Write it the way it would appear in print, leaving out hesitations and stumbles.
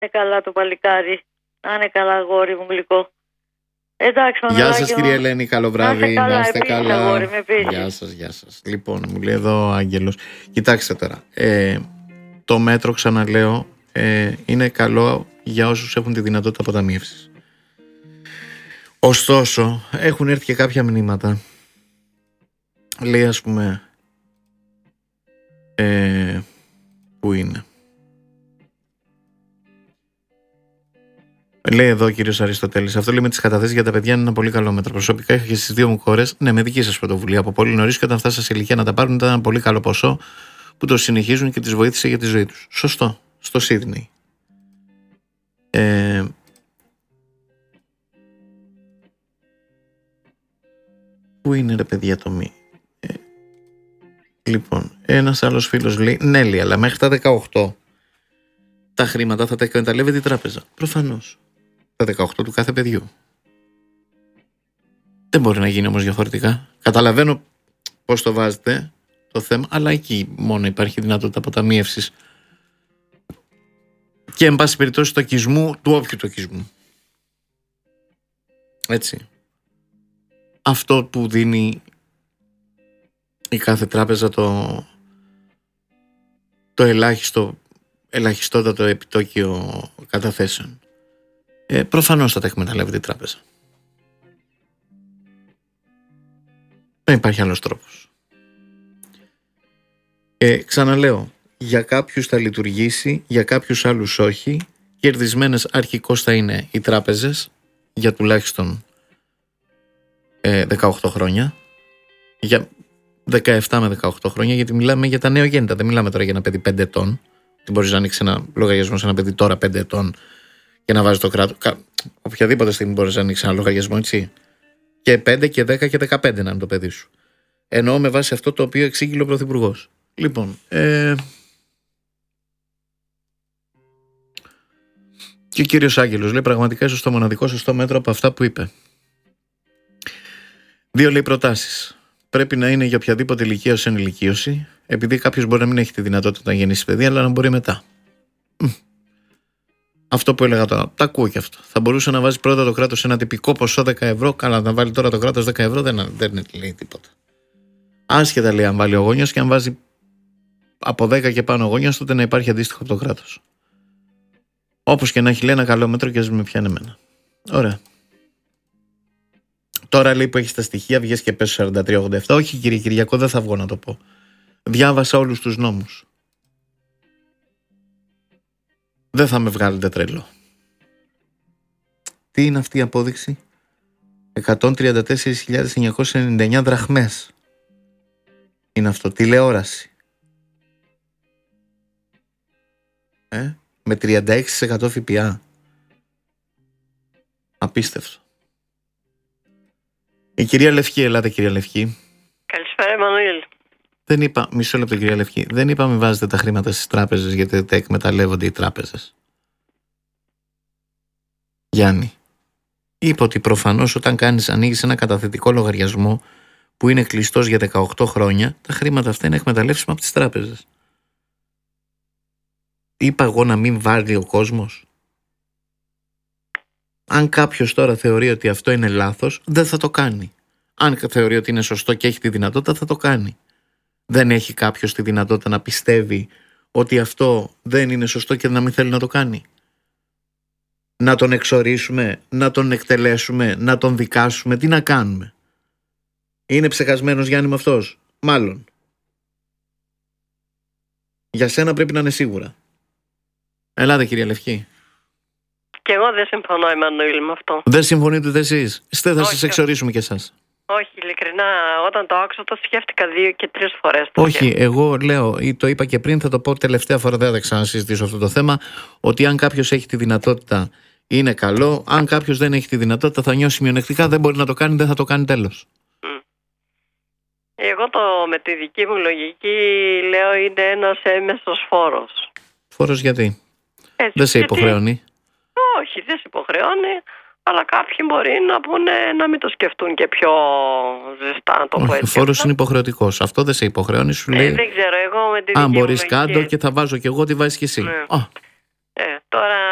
καλά το παλικάρι. Να είναι καλά, αγόρι μου γλυκό. Εντάξει, γεια σας κύριε Ελένη, καλό βράδυ. Να είστε καλά. Αγόρι, γεια σας. Λοιπόν, μου λέει εδώ ο Άγγελος. Κοιτάξτε τώρα, το μέτρο, ξαναλέω, είναι καλό για όσους έχουν τη δυνατότητα αποταμίευσης. Ωστόσο, έχουν έρθει και κάποια μηνύματα. Λέει, ας πούμε, πού είναι? Λέει εδώ ο κύριος Αριστοτέλης. Αυτό λέει με τις καταθέσεις για τα παιδιά είναι ένα πολύ καλό μέτρο. Προσωπικά είχα και στις δύο μου κόρες, ναι, με δική σας πρωτοβουλία από πολύ νωρίς, και όταν φτάσαν σε ηλικία να τα πάρουν, ήταν ένα πολύ καλό ποσό που το συνεχίζουν και τις βοήθησε για τη ζωή τους. Σωστό. Στο Σίδνεϊ. Πού είναι ρε παιδιά το μη? Λοιπόν, ένας άλλος φίλος λέει, ναι, λέει, αλλά μέχρι τα 18 τα χρήματα θα τα εκμεταλλεύεται η τράπεζα. Προφανώς. Τα 18 του κάθε παιδιού. Δεν μπορεί να γίνει όμως διαφορετικά. Καταλαβαίνω πώς το βάζετε το θέμα, αλλά εκεί μόνο υπάρχει δυνατότητα αποταμίευσης και εν πάση περιπτώσει τοκισμού του όποιου τοκισμού. Έτσι. Αυτό που δίνει η κάθε τράπεζα το ελαχιστότατο επιτόκιο καταθέσεων. Προφανώς θα τα εκμεταλλεύεται η τράπεζα. Δεν υπάρχει άλλος τρόπος. Ξαναλέω, για κάποιους θα λειτουργήσει, για κάποιους άλλους όχι. Κερδισμένες αρχικώς θα είναι οι τράπεζες για τουλάχιστον 18 χρόνια. Για 17 με 18 χρόνια, γιατί μιλάμε για τα νεογέννητα. Δεν μιλάμε τώρα για ένα παιδί 5 ετών. Τι μπορείς να ανοίξεις ένα λογαριασμό σε ένα παιδί τώρα 5 ετών και να βάζει το κράτος. Οποιαδήποτε στιγμή μπορείς να ανοίξεις ένα λογαριασμό, έτσι. Και 5 και 10 και 15 να είναι το παιδί σου. Εννοώ με βάση αυτό το οποίο εξήγηλε ο Πρωθυπουργός. Λοιπόν, και ο κύριος Άγγελος λέει πραγματικά ίσως το μοναδικό σωστό μέτρο από αυτά που είπε. 2 λέει προτάσεις. Πρέπει να είναι για οποιαδήποτε ηλικία ως ενηλικίωση, επειδή κάποιος μπορεί να μην έχει τη δυνατότητα να γεννήσει παιδί, αλλά να μπορεί μετά. Αυτό που έλεγα τώρα, τα ακούω και αυτό. Θα μπορούσε να βάζει πρώτα το κράτος ένα τυπικό ποσό 10 ευρώ, καλά, να βάλει τώρα το κράτος 10 ευρώ δεν λέει τίποτα. Άσχετα λέει αν βάλει ο γόνιος, και αν βάζει από 10 και πάνω ο γόνιος, τότε να υπάρχει αντίστοιχο από το κράτος. Όπως και να έχει, λέει, ένα καλό μέτρο και ας με πιάνει εμένα. Ωραία. Τώρα λέει που έχει τα στοιχεία, βγες και πες 43-87. Όχι κύριε Κυριακό, δεν θα βγω να το πω. Διάβασα όλους τους νόμους. Δεν θα με βγάλετε τρελό. Τι είναι αυτή η απόδειξη? 134.999 δραχμές. Είναι αυτό, τηλεόραση. Με 36% ΦΠΑ. Απίστευτο. Η κυρία Λευκή, ελάτε κυρία Λευκή. Καλησπέρα Εμμανουήλ. Δεν είπα, μισό λεπτό κυρία Λευκή, δεν είπαμε βάζετε τα χρήματα στις τράπεζες γιατί τα εκμεταλλεύονται οι τράπεζες. Γιάννη, είπα ότι προφανώς όταν ανοίγεις ένα καταθετικό λογαριασμό που είναι κλειστός για 18 χρόνια, τα χρήματα αυτά είναι εκμεταλλεύσιμα από τις τράπεζες. Είπα εγώ να μην βάλει ο κόσμος? Αν κάποιος τώρα θεωρεί ότι αυτό είναι λάθος, δεν θα το κάνει. Αν θεωρεί ότι είναι σωστό και έχει τη δυνατότητα, θα το κάνει. Δεν έχει κάποιος τη δυνατότητα να πιστεύει ότι αυτό δεν είναι σωστό και να μην θέλει να το κάνει? Να τον εξορίσουμε, να τον εκτελέσουμε, να τον δικάσουμε, τι να κάνουμε? Είναι ψεκασμένος Γιάννη με αυτός? Μάλλον. Για σένα πρέπει να είναι σίγουρα. Ελάτε κυρία Λευκή. Και εγώ δεν συμφωνώ Εμμανουήλ με αυτό. Δεν συμφωνείτε ούτε εσείς? Θα σας εξορίσουμε κι εσάς. Όχι, ειλικρινά, όταν το άκουσα το σκέφτηκα 2 και 3 φορές. Όχι, εγώ λέω, το είπα και πριν, θα το πω τελευταία φορά, δεν θα ξανασυζητήσω αυτό το θέμα, ότι αν κάποιος έχει τη δυνατότητα είναι καλό, αν κάποιος δεν έχει τη δυνατότητα θα νιώσει μειονεκτικά, δεν μπορεί να το κάνει, δεν θα το κάνει, τέλος. Εγώ με τη δική μου λογική λέω είναι ένας έμεσος φόρος. Φόρος γιατί? Έτσι, δεν σε υποχρεώνει? Όχι, δεν σε υποχρεώνει, αλλά κάποιοι μπορεί να πούνε να μην το σκεφτούν και πιο ζεστά, να το πω έτσι. Ο φόρος είναι υποχρεωτικός. Αυτό δεν σε υποχρεώνει, σου λέει. Δεν ξέρω, εγώ με τη δική αν μου μπορείς λογική... κάτω και θα βάζω κι εγώ, τι βάζεις κι εσύ. Τώρα